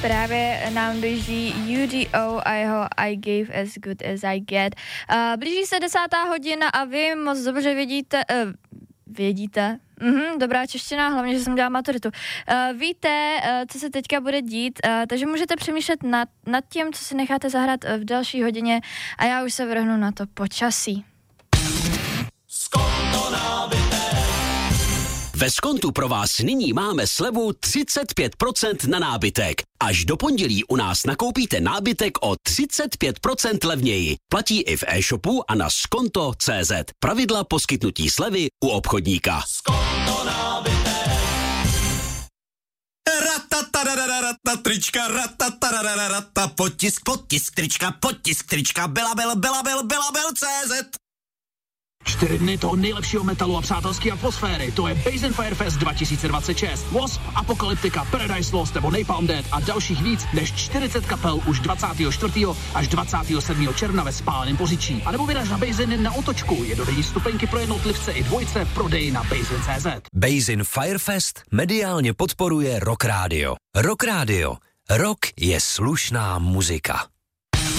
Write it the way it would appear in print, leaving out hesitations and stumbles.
Právě nám běží UDO a jeho I gave as good as I get. Blíží se 10. hodina a vy moc dobře vědíte? Dobrá čeština, hlavně, že jsem dělala maturitu. Víte, co se teďka bude dít, takže můžete přemýšlet nad tím, co si necháte zahrát v další hodině a já už se vrhnu na to počasí. Ve Skontu pro vás nyní máme slevu 35% na nábytek. Až do pondělí u nás nakoupíte nábytek o 35% levněji. Platí i v e-shopu a na skonto.cz. Pravidla poskytnutí slevy u obchodníka. Skonto nábytek. Trička, potisk trička, Belabel.cz. 4 dny toho nejlepšího metalu a přátelské atmosféry. To je Basin Firefest 2026. Wasp, Apocalyptica, Paradise Lost nebo Napalm Death a dalších víc než 40 kapel už 24. až 27. června ve Spáleném Poříčí. A nebo vyraž na Basin na Otočku. Jednodenní stupenky pro jednotlivce i dvojce prodej na Basin.cz. Basin Firefest mediálně podporuje Rock Radio. Rock Radio. Rock je slušná muzika.